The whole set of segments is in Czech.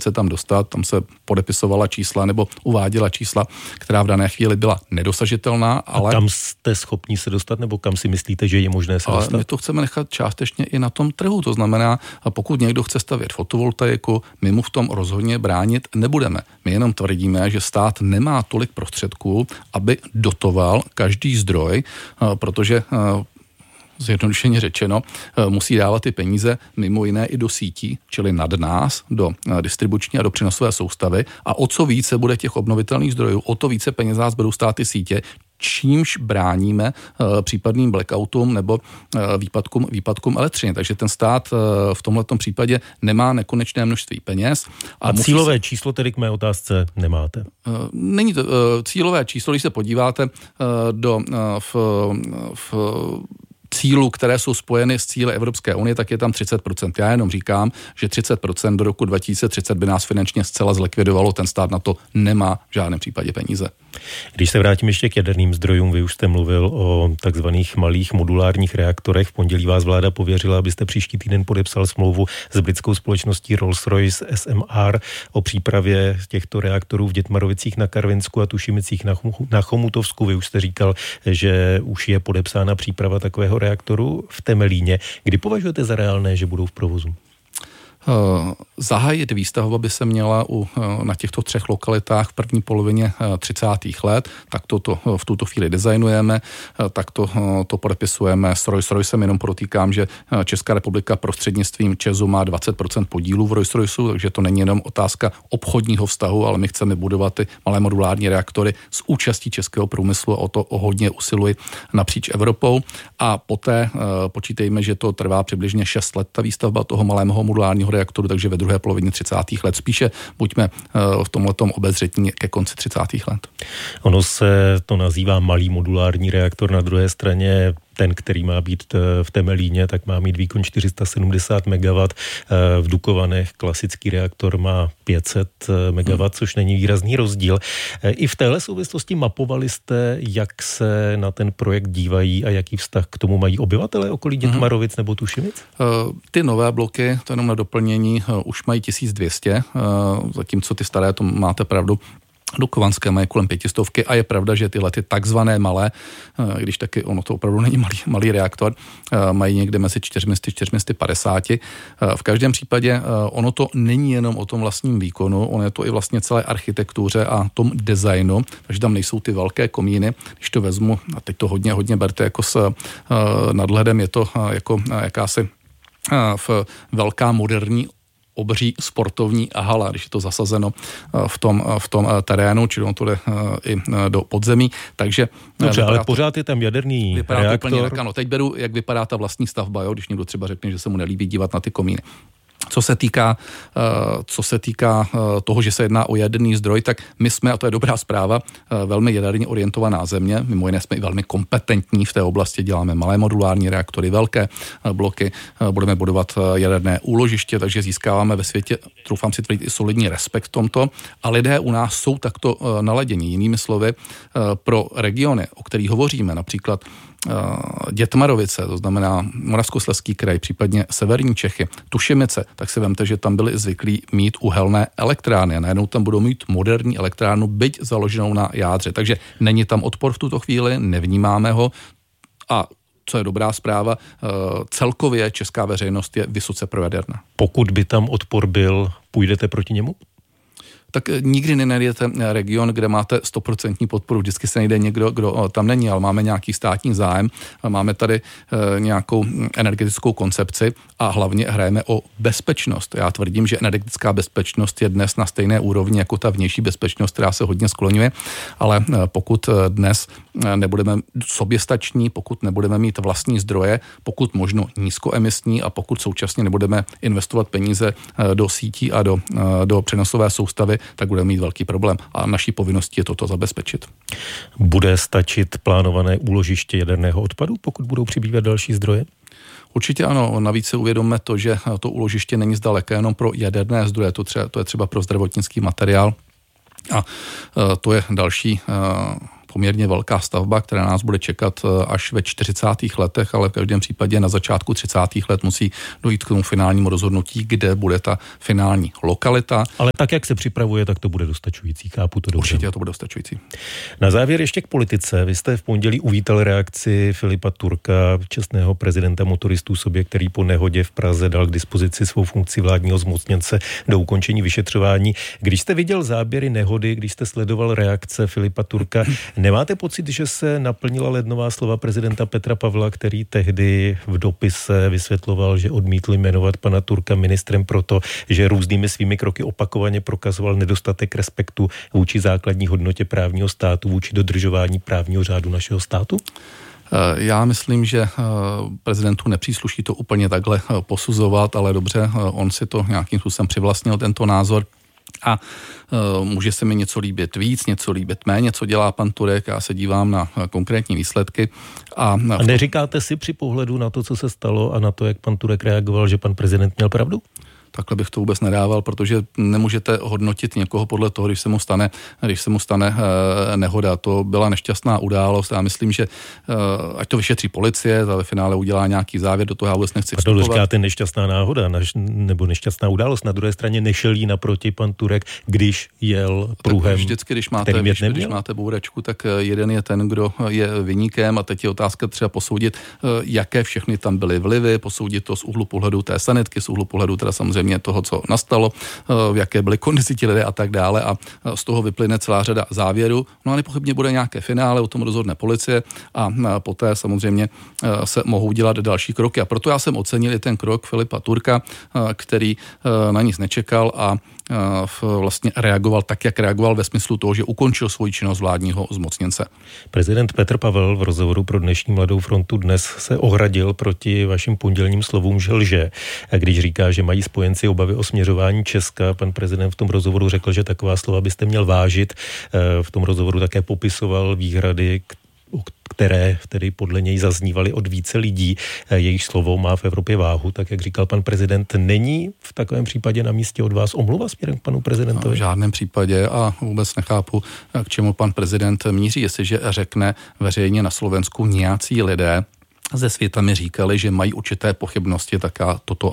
se tam dostat, tam se podepisovala čísla nebo uváděla čísla, která v dané chvíli byla nedosažitelná, ale... A kam jste schopni se dostat, nebo kam si myslíte, že je možné se dostat? Ale my to chceme nechat částečně i na tom trhu, to znamená, pokud někdo chce stavět fotovoltaiku, my mu v tom rozhodně bránit nebudeme. My jenom tvrdíme, že stát nemá tolik prostředků, aby dotoval každý zdroj, protože zjednodušeně řečeno, musí dávat ty peníze mimo jiné i do sítí, čili nad nás, do distribuční a do přenosové soustavy, a o co více bude těch obnovitelných zdrojů, o to více peněz nás budou stát ty sítě, čímž bráníme případným blackoutům nebo výpadkům elektřiny. Takže ten stát v tomhletom případě nemá nekonečné množství peněz. A cílové číslo tedy k mé otázce nemáte? Není to cílové číslo, když se podíváte v cílů, které jsou spojeny s cíli Evropské unie, tak je tam 30%. Já jenom říkám, že 30% do roku 2030 by nás finančně zcela zlikvidovalo, ten stát na to nemá v žádném případě peníze. Když se vrátím ještě k jaderným zdrojům, vy už jste mluvil o takzvaných malých modulárních reaktorech. V pondělí vás vláda pověřila, abyste příští týden podepsal smlouvu s britskou společností Rolls-Royce SMR o přípravě těchto reaktorů v Dětmarovicích na Karvinsku a Tušimicích na Chomutovsku. Vy už jste říkal, že už je podepsána příprava takového reaktoru v Temelíně. Kdy považujete za reálné, že budou v provozu? Zahájit výstavba by se měla na těchto 3 lokalitách v první polovině 30. let, tak to v tuto chvíli designujeme, tak to podepisujeme s Rolls-Roycem, jenom podotýkám, že Česká republika prostřednictvím ČEZu má 20% podílů v Rolls-Royceu, takže to není jenom otázka obchodního vztahu, ale my chceme budovat ty malé modulární reaktory s účastí českého průmyslu a o to hodně usiluji napříč Evropou. A poté počítejme, že to trvá přibližně 6 let ta výstavba toho malého modulárního reaktoru, takže ve druhé polovině 30. let. Spíše buďme v tomhletom obezřetní ke konci 30. let. Ono se to nazývá malý modulární reaktor, na druhé straně ten, který má být v Temelíně, tak má mít výkon 470 MW. V Dukovanech klasický reaktor má 500 MW, což není výrazný rozdíl. I v téhle souvislosti mapovali jste, jak se na ten projekt dívají a jaký vztah k tomu mají obyvatelé okolí Dětmarovic nebo Tušimic? Ty nové bloky, to jenom na doplnění, už mají 1200, zatímco ty staré, to máte pravdu, Dukovanské mají kolem 500 a je pravda, že tyhle ty takzvané malé, když taky ono to opravdu není malý reaktor, mají někde mezi 400-450. V každém případě ono to není jenom o tom vlastním výkonu, ono je to i vlastně celé architektuře a tom designu, takže tam nejsou ty velké komíny. Když to vezmu, a teď to hodně berte jako s nadhledem, je to jako jakási velká moderní obří sportovní hala, když je to zasazeno v tom terénu, čili on to jde i do podzemí, takže... Dobře, ale pořád je tam jaderný reaktor. Ano, teď beru, jak vypadá ta vlastní stavba, jo, když někdo třeba řekne, že se mu nelíbí dívat na ty komíny. Co se týká toho, že se jedná o jaderný zdroj, tak my jsme, a to je dobrá zpráva, velmi jaderně orientovaná země, mimo jiné jsme i velmi kompetentní v té oblasti, děláme malé modulární reaktory, velké bloky, budeme budovat jaderné úložiště, takže získáváme ve světě, troufám si tvrdit, i solidní respekt v tomto, a lidé u nás jsou takto naladění. Jinými slovy, pro regiony, o kterých hovoříme, například Dětmarovice, to znamená Moravskoslezský kraj, případně severní Čechy, Tušimice, tak si vemte, že tam byli zvyklí mít uhelné elektrárny a najednou tam budou mít moderní elektrárnu, byť založenou na jádře. Takže není tam odpor v tuto chvíli, nevnímáme ho a co je dobrá zpráva, celkově česká veřejnost je vysoce projaderná. Pokud by tam odpor byl, půjdete proti němu? Tak nikdy nenajdete region, kde máte 100% podporu. Vždycky se najde někdo, kdo tam není, ale máme nějaký státní zájem, máme tady nějakou energetickou koncepci a hlavně hrajeme o bezpečnost. Já tvrdím, že energetická bezpečnost je dnes na stejné úrovni jako ta vnější bezpečnost, která se hodně skloňuje, ale pokud dnes nebudeme soběstační, pokud nebudeme mít vlastní zdroje, pokud možno nízkoemisní a pokud současně nebudeme investovat peníze do sítí a do přenosové soustavy, tak budeme mít velký problém a naší povinností je toto zabezpečit. Bude stačit plánované úložiště jaderného odpadu, pokud budou přibývat další zdroje? Určitě ano, navíc si uvědomme to, že to úložiště není zdaleka jenom pro jaderné zdroje, to je třeba pro zdravotnický materiál a to je další poměrně velká stavba, která nás bude čekat až ve 40. letech, ale v každém případě na začátku 30. let musí dojít k tomu finálnímu rozhodnutí, kde bude ta finální lokalita. Ale tak, jak se připravuje, tak to bude dostačující. Chápu to dobře. Určitě to bude dostačující. Na závěr ještě k politice. Vy jste v pondělí uvítal reakci Filipa Turka, čestného prezidenta motoristů sobě, který po nehodě v Praze dal k dispozici svou funkci vládního zmocněnce do ukončení vyšetřování. Když jste viděl záběry nehody, když jste sledoval reakce Filipa Turka, nemáte pocit, že se naplnila lednová slova prezidenta Petra Pavla, který tehdy v dopise vysvětloval, že odmítl jmenovat pana Turka ministrem proto, že různými svými kroky opakovaně prokazoval nedostatek respektu vůči základní hodnotě právního státu, vůči dodržování právního řádu našeho státu? Já myslím, že prezidentu nepřísluší to úplně takhle posuzovat, ale dobře, on si to nějakým způsobem přivlastnil, tento názor. A může se mi něco líbit víc, něco líbit méně, co dělá pan Turek, já se dívám na konkrétní výsledky. A neříkáte si při pohledu na to, co se stalo a na to, jak pan Turek reagoval, že pan prezident měl pravdu? Takhle bych to vůbec nedával, protože nemůžete hodnotit někoho podle toho, když se mu stane nehoda. To byla nešťastná událost. Já myslím, že ať to vyšetří policie, ta ve finále udělá nějaký závěr, do toho já vůbec nechci vstupovat. A to říkáte nešťastná náhoda, nebo nešťastná událost. Na druhé straně nešel jí naproti pan Turek, když jel pruhem, vždycky, když máte bouračku, tak jeden je ten, kdo je viníkem, a teď je otázka třeba posoudit, jaké všechny tam byly vlivy, posoudit to z úhlu pohledu té sanitky, z úhlu pohledu teda samozřejmě toho, co nastalo, v jaké byly kondici ti lidé a tak dále, a z toho vyplyne celá řada závěrů. No a nepochybně bude nějaké finále, o tom rozhodne policie a poté samozřejmě se mohou dělat další kroky. A proto já jsem ocenil i ten krok Filipa Turka, který na nic nečekal a vlastně reagoval tak, jak reagoval, ve smyslu toho, že ukončil svoji činnost vládního zmocněnce. Prezident Petr Pavel v rozhovoru pro dnešní Mladou frontu dnes se ohradil proti vašim pondělním slovům, že lže. A když říká, že mají spojenci obavy o směřování Česka, pan prezident v tom rozhovoru řekl, že taková slova byste měl vážit. V tom rozhovoru také popisoval výhrady, které tedy podle něj zaznívaly od více lidí. Jejich slovo má v Evropě váhu, tak jak říkal pan prezident. Není v takovém případě na místě od vás omluva směrem k panu prezidentovi? V žádném případě a vůbec nechápu, k čemu pan prezident míří, jestliže řekne veřejně na Slovensku nějací lidé ze světa mi říkali, že mají určité pochybnosti, tak já toto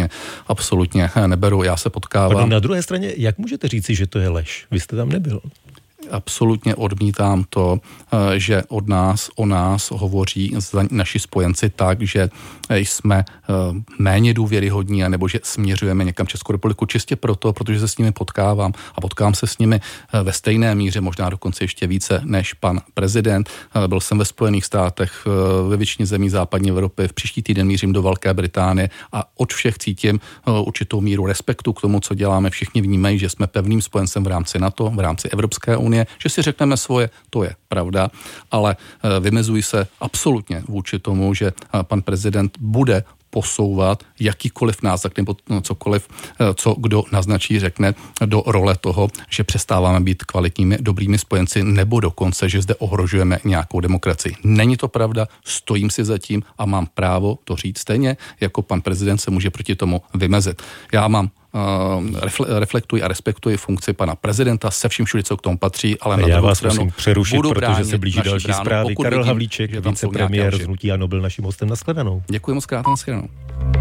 absolutně neberu. Já se potkávám. Na druhé straně, jak můžete říci, že to je lež? Vy jste tam nebyl. Absolutně odmítám to, že o nás hovoří naši spojenci tak, že jsme méně důvěryhodní, nebo že směřujeme někam Českou republiku čistě proto, protože se s nimi potkávám a potkám se s nimi ve stejné míře, možná dokonce ještě více než pan prezident. Byl jsem ve Spojených státech, ve většině zemí západní Evropy, v příští týden mířím do Velké Británie a od všech cítím určitou míru respektu k tomu, co děláme. Všichni vnímají, že jsme pevným spojencem v rámci NATO, v rámci Evropské unie, že si řekneme svoje, to je pravda, ale vymezují se absolutně vůči tomu, že pan prezident bude posouvat jakýkoliv náznak nebo cokoliv, co kdo naznačí, řekne do role toho, že přestáváme být kvalitními, dobrými spojenci, nebo dokonce, že zde ohrožujeme nějakou demokracii. Není to pravda, stojím si za tím a mám právo to říct stejně, jako pan prezident se může proti tomu vymezit. Já mám reflektuji a respektuji funkci pana prezidenta se vším všude, co k tomu patří, ale na druhou stranu přerušit, protože se blíží další zprávy. Karel Havlíček, vicepremiér z hnutí ANO, byl naším hostem. Nashledanou. Děkuji moc krát, nashledanou.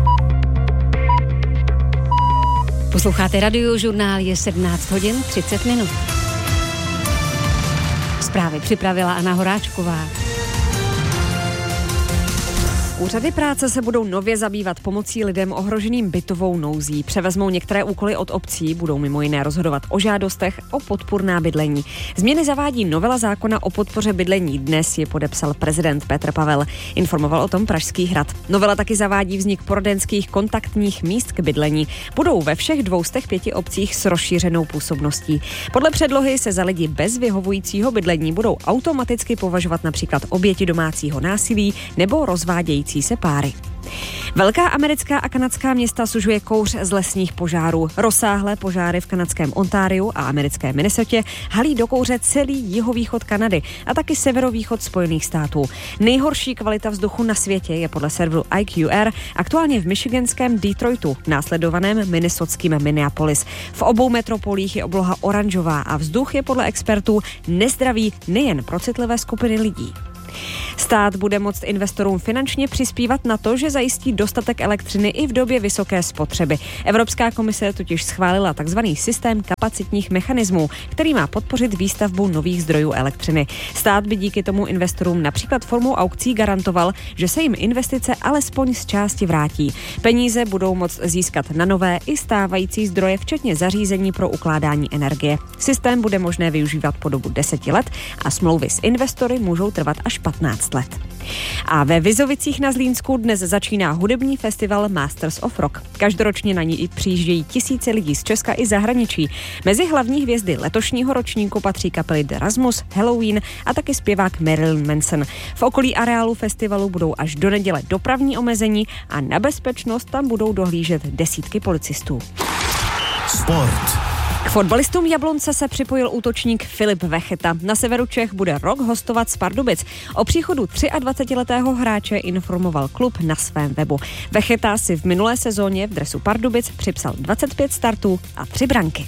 Posloucháte Radiožurnál, je 17 hodin 30 minut. Zprávy připravila Anna Horáčková. Úřady práce se budou nově zabývat pomocí lidem ohroženým bytovou nouzí. Převezmou některé úkoly od obcí, budou mimo jiné rozhodovat o žádostech o podpůrná bydlení. Změny zavádí novela zákona o podpoře bydlení. Dnes ji podepsal prezident Petr Pavel. Informoval o tom Pražský hrad. Novela taky zavádí vznik poradenských kontaktních míst k bydlení. Budou ve všech 205 obcích s rozšířenou působností. Podle předlohy se za lidi bez vyhovujícího bydlení budou automaticky považovat například oběti domácího násilí nebo rozvádějící se páry. Velká americká a kanadská města sužuje kouř z lesních požárů. Rozsáhlé požáry v kanadském Ontariu a americké Minnesotě halí do kouře celý jihovýchod Kanady a taky severovýchod Spojených států. Nejhorší kvalita vzduchu na světě je podle serveru IQR aktuálně v michiganském Detroitu, následovaném minnesotským Minneapolis. V obou metropolích je obloha oranžová a vzduch je podle expertů nezdravý nejen pro citlivé skupiny lidí. Stát bude moct investorům finančně přispívat na to, že zajistí dostatek elektřiny i v době vysoké spotřeby. Evropská komise totiž schválila tzv. Systém kapacitních mechanismů, který má podpořit výstavbu nových zdrojů elektřiny. Stát by díky tomu investorům například formou aukcí garantoval, že se jim investice alespoň z části vrátí. Peníze budou moct získat na nové i stávající zdroje, včetně zařízení pro ukládání energie. Systém bude možné využívat po dobu 10 let a smlouvy s investory můžou trvat až 15 let. A ve Vizovicích na Zlínsku dnes začíná hudební festival Masters of Rock. Každoročně na ní přijíždějí tisíce lidí z Česka i zahraničí. Mezi hlavní hvězdy letošního ročníku patří kapely The Rasmus, Halloween a taky zpěvák Marilyn Manson. V okolí areálu festivalu budou až do neděle dopravní omezení a na bezpečnost tam budou dohlížet desítky policistů. Sport. K fotbalistům Jablonce se připojil útočník Filip Vecheta. Na severu Čech bude rok hostovat z Pardubic. O příchodu 23letého hráče informoval klub na svém webu. Vecheta si v minulé sezóně v dresu Pardubic připsal 25 startů a 3 branky.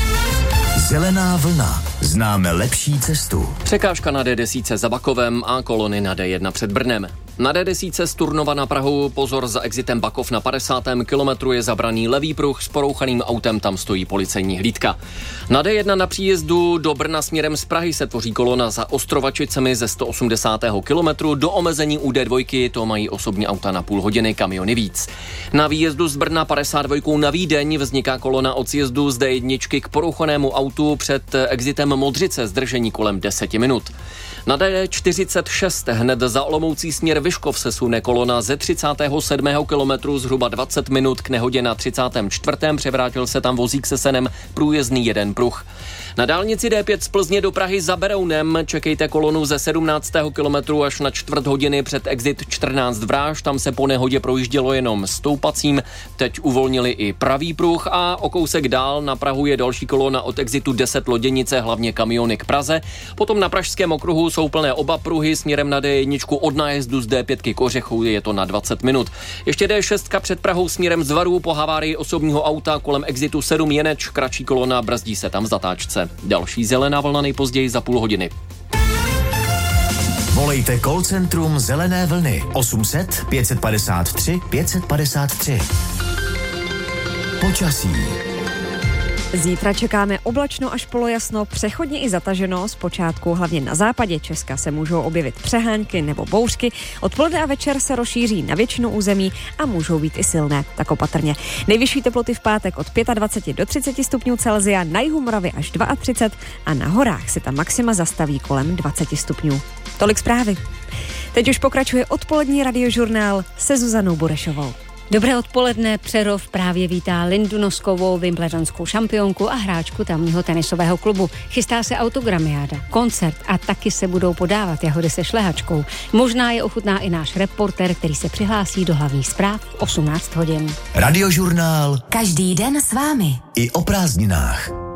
Zelená vlna. Známe lepší cestu. Překážka na D10 za Bakovem a kolony na D1 před Brnem. Na D10 z Turnova na Prahu pozor za exitem Bakov na 50. kilometru je zabraný levý pruh, s porouchaným autem tam stojí policejní hlídka. Na D1 na příjezdu do Brna směrem z Prahy se tvoří kolona za Ostrovačicemi ze 180. kilometru, do omezení u D2 to mají osobní auta na půl hodiny, kamiony víc. Na výjezdu z Brna 52 na Vídeň vzniká kolona od sjezdu z D1 k porouchanému autu před exitem Modřice, zdržení kolem 10 minut. Na D46 hned za Olomoucí směr Vyškov se sune kolona ze 37. kilometru zhruba 20 minut k nehodě na 34. Převrátil se tam vozík se senem, průjezdný jeden pruh. Na dálnici D5 z Plzně do Prahy za Berounem čekejte kolonu ze 17. kilometru až na čtvrt hodiny před exit 14 Vráž. Tam se po nehodě projíždělo jenom stoupacím, teď uvolnili i pravý pruh a o kousek dál na Prahu je další kolona od exitu 10 Loděnice, hlavně kamiony k Praze. Potom na Pražském okruhu jsou plné oba pruhy směrem na D1 od nájezdu z D5 k Ořechu, je to na 20 minut. Ještě D6 před Prahou směrem z Varů po havárii osobního auta kolem exitu 7 Jeneč, kratší kolona, brzdí se tam v zatáčce. Další zelená vlna nejpozději za půl hodiny. Volejte call centrum Zelené vlny 800 553 553. Počasí. Zítra čekáme oblačno až polojasno, přechodně i zataženo. Zpočátku hlavně na západě Česka se můžou objevit přehánky nebo bouřky. Odpoledne a večer se rozšíří na většinu území a můžou být i silné, tak opatrně. Nejvyšší teploty v pátek od 25 do 30 stupňů Celsia, na jihu Moravy až 32 a na horách se ta maxima zastaví kolem 20 stupňů. Tolik zprávy. Teď už pokračuje odpolední radiožurnál se Zuzanou Burešovou. Dobré odpoledne, Přerov právě vítá Lindu Noskovou, wimbledonskou šampionku a hráčku tamního tenisového klubu. Chystá se autogramiáda, koncert a taky se budou podávat jahody se šlehačkou. Možná je ochutná i náš reporter, který se přihlásí do hlavních zpráv v 18 hodin. Radiožurnál. Každý den s vámi. I o prázdninách.